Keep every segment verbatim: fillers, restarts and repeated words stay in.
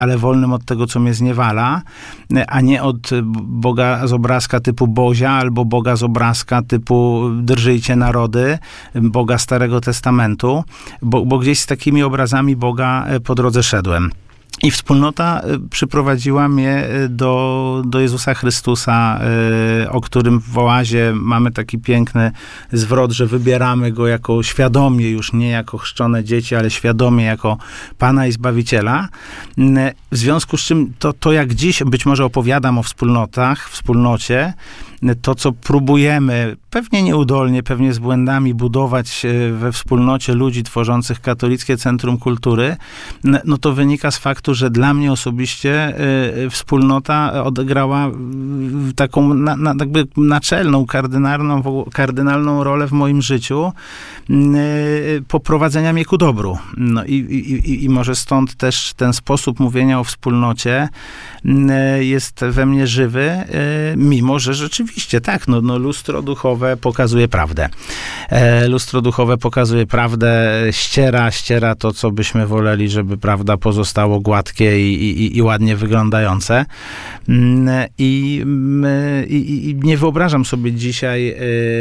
ale wolnym od tego, co mnie zniewala, a nie od Boga z obrazka typu Bozia, albo Boga z obrazka typu Drżyjcie narody, Boga Starego Testamentu, bo, bo gdzieś z takimi obrazami Boga po drodze szedłem. I wspólnota przyprowadziła mnie do, do Jezusa Chrystusa, o którym w oazie mamy taki piękny zwrot, że wybieramy Go jako świadomie, już nie jako chrzczone dzieci, ale świadomie jako Pana i Zbawiciela. W związku z czym to, to jak dziś być może opowiadam o wspólnotach, wspólnocie, to, co próbujemy, pewnie nieudolnie, pewnie z błędami, budować we wspólnocie ludzi tworzących Katolickie Centrum Kultury, no to wynika z faktu, że dla mnie osobiście y, wspólnota odegrała y, taką na, na, jakby naczelną, kardynalną, kardynalną rolę w moim życiu y, poprowadzenia mnie ku dobru. No i, i, i może stąd też ten sposób mówienia o wspólnocie y, jest we mnie żywy, y, mimo że rzeczywiście tak, no, no lustro duchowe pokazuje prawdę. E, lustro duchowe pokazuje prawdę, ściera, ściera to, co byśmy woleli, żeby prawda pozostało gładkie i, i, i ładnie wyglądające. I, i, i nie wyobrażam sobie dzisiaj,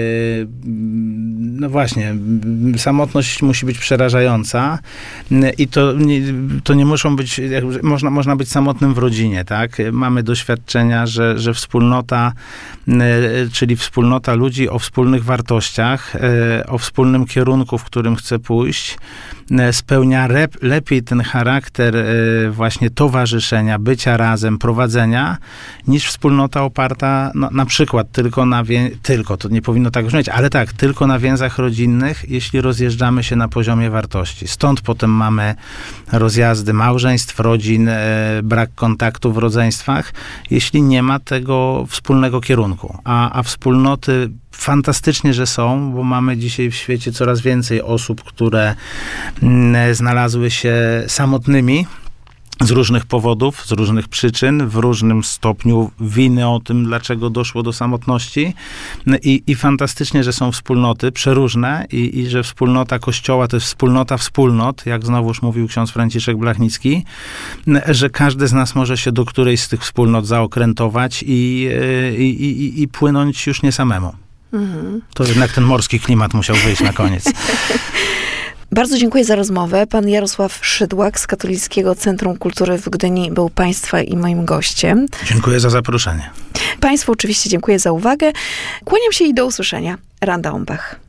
no właśnie, samotność musi być przerażająca i to nie, to nie muszą być, można, można być samotnym w rodzinie, tak? Mamy doświadczenia, że, że wspólnota, czyli wspólnota ludzi o wspólnych wartościach, o wspólnym kierunku, w którym chce pójść, spełnia rep, lepiej ten charakter właśnie towarzyszenia, bycia razem, prowadzenia, niż wspólnota oparta no, na przykład tylko na, wię- tylko, to nie powinno tak brzmieć, ale tak, tylko na więzach rodzinnych, jeśli rozjeżdżamy się na poziomie wartości. Stąd potem mamy rozjazdy małżeństw, rodzin, e, brak kontaktu w rodzeństwach, jeśli nie ma tego wspólnego kierunku. A, a wspólnoty fantastycznie, że są, bo mamy dzisiaj w świecie coraz więcej osób, które mm, znalazły się samotnymi z różnych powodów, z różnych przyczyn, w różnym stopniu winy o tym, dlaczego doszło do samotności. I, i fantastycznie, że są wspólnoty przeróżne i, i że wspólnota Kościoła to jest wspólnota wspólnot, jak znowuż mówił ksiądz Franciszek Blachnicki, że każdy z nas może się do którejś z tych wspólnot zaokrętować i, i, i, i płynąć już nie samemu. Mhm. To jednak ten morski klimat musiał wyjść na koniec. Bardzo dziękuję za rozmowę. Pan Jarosław Szydłak z Katolickiego Centrum Kultury w Gdyni był Państwa i moim gościem. Dziękuję za zaproszenie. Państwu oczywiście dziękuję za uwagę. Kłaniam się i do usłyszenia. Randa Ombach.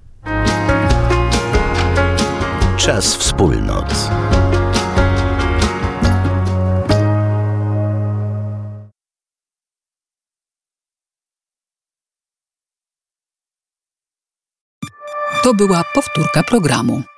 Czas wspólnot. To była powtórka programu.